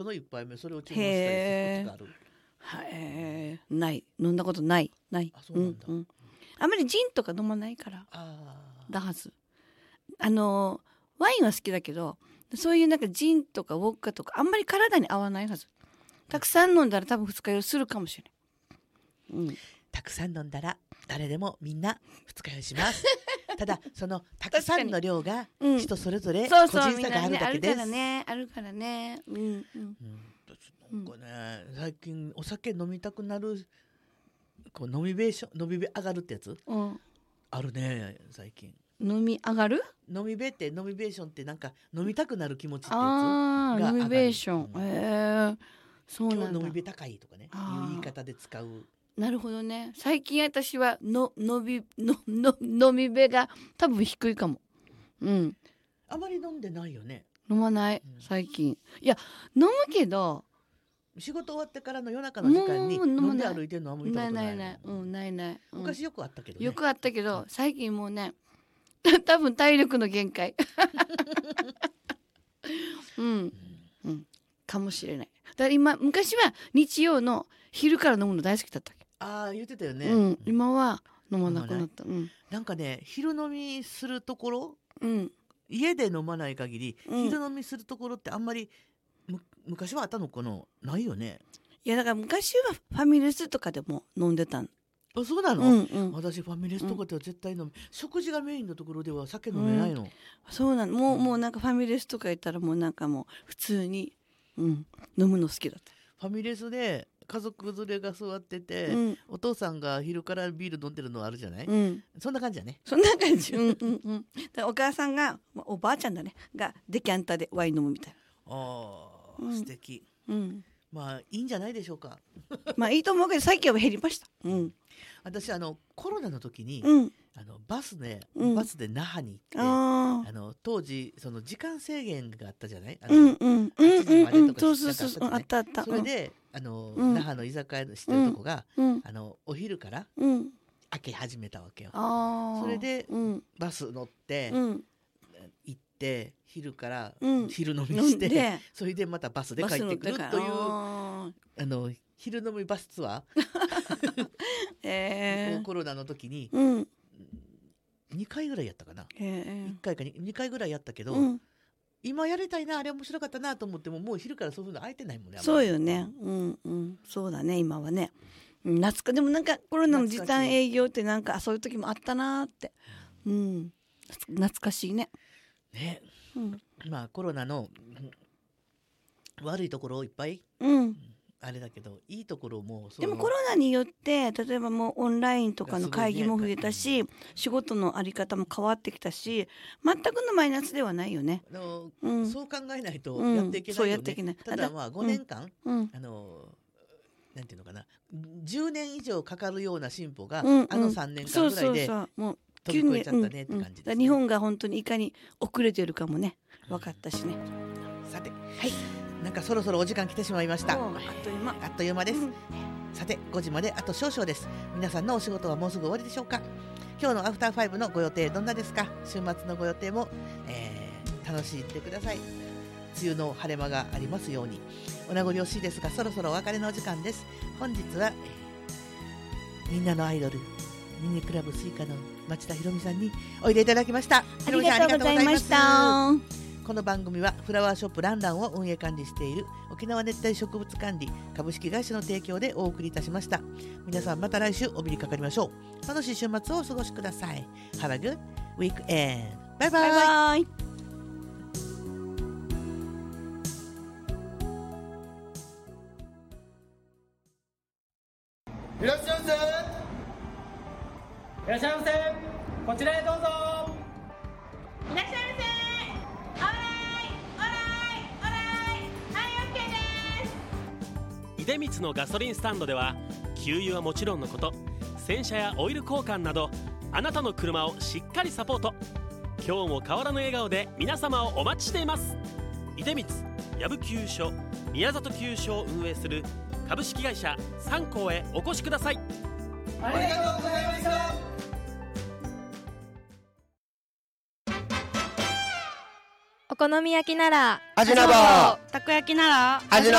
の一杯目それを注文したりすることがある。 ない飲んだことない。 あ、そうなんだ。 あんまりジンとか飲まないからだはず。ワインは好きだけどそういうなんかジンとかウォッカとかあんまり体に合わないはず。たくさん飲んだら多分二日酔いするかもしれない。 たくさん飲んだら誰でもみんな二日酔いします。ただそのたくさんの量が人それぞれ個人差があるだけです。 あるからね。 なんかね、最近お酒飲みたくなるこう飲みべ上がるってやつ、あるね最近。 飲み上がる？ 飲みべって飲みベーションってなんか飲みたくなる気持ちってやつが上がる。飲みベーション。そうなんだ。 今日飲みべ高いとかねいう言い方で使う。 なるほどね。最近私は飲みべが多分低いかも。 あまり飲んでないよね。 飲まない最近。いや飲むけど。 仕事終わってからの夜中の時間に飲んで歩いてるのはもう見たことない。 ない。 昔よくあったけどね。 よくあったけど最近もうね多分体力の限界かもしれない。だから昔は日曜の昼から飲むの大好きだったっけ。 言ってたよね。 今は飲まなくなった。 なんかね昼飲みするところ、家で飲まない限り、昼飲みするところってあんまり昔はあったのかな、ないよね。 いやだから昔はファミレスとかでも飲んでたん。 あ、そうなの？私ファミレスとかでは絶対飲む。食事がメインのところでは酒飲めないの。 そうなの。もうなんかファミレスとか行ったらもうなんかもう普通に、飲むの好きだった。 ファミレスで家族連れが座ってて、お父さんが昼からビール飲んでるのあるじゃない、そんな感じだね。 そんな感じ。だお母さんがおばあちゃんだねがデキャンタでワイン飲むみたいな。 素敵。まあいいんじゃないでしょうか。 まあいいと思うけど最近は減りました。 私コロナの時に、バスで那覇に行って、当時その時間制限があったじゃない。8時までとかあったあった。 それで那覇の居酒屋のしてるとこが、お昼から開け始めたわけよ。それで、バス乗って、行って昼から昼飲みして、それでまたバスで帰ってくるという昼飲みバスツアーコロナの時に2回ぐらいやったかな。1回か2回ぐらいやったけど、今やりたいな、あれ面白かったなと思ってももう昼からそういうの空いてないもんね。 そうよね。そうだね今はね。でもなんかコロナの時短営業ってなんかそういう時もあったなって。懐かしいね。 まあコロナの悪いところいっぱい、あれだけどいいところもでもコロナによって例えばもうオンラインとかの会議も増えたし、仕事のあり方も変わってきたし、全くのマイナスではないよね。 そう考えないとやっていけないよね。 そうやっていけない。 ただまあ5年間、なんていうのかな、10年以上かかるような進歩が、3年間ぐらいでもう飛び越えちゃったねって感じですね。 日本が本当にいかに遅れてるかもね分かったしね。 さて、なんかそろそろお時間来てしまいました。あっという間です。さて5時まであと少々です。皆さんのお仕事はもうすぐ終わりでしょうか。今日のアフターファイブのご予定どんなですか。週末のご予定も、楽しんでください。梅雨の晴れ間がありますように。お名残惜しいですがそろそろお別れのお時間です。本日は、みんなのアイドルミニクラブスイカの町田博美さんにおいでいただきました。 ありがとうございました。 この番組はフラワーショップランランを運営管理している沖縄熱帯植物管理株式会社の提供でお送りいたしました。皆さんまた来週お目にかかりましょう。楽しい週末をお過ごしください。Have a good weekend. バイバイ。 バイバイ。 いらっしゃいませ。いらっしゃいませ。こちらへどうぞ。 いらっしゃいませ。 出光のガソリンスタンドでは給油はもちろんのこと洗車やオイル交換などあなたの車をしっかりサポート。今日も変わらぬ笑顔で皆様をお待ちしています。出光矢部給油所宮里給油所を運営する株式会社三幸へお越しください。 ありがとうございました。 お好み焼きなら味の素、 たこ焼きなら味の